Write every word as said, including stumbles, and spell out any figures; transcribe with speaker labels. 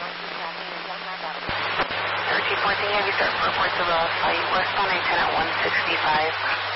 Speaker 1: thirteen fourteen, have you start for reports of a flight westbound, I ten at one sixty-five.